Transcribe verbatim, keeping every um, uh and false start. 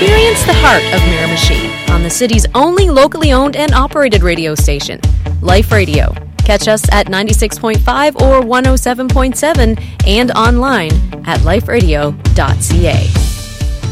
Experience the heart of Miramichi on the city's only locally owned and operated radio station, Life Radio. Catch us at ninety-six point five or one oh seven point seven and online at life radio dot c a.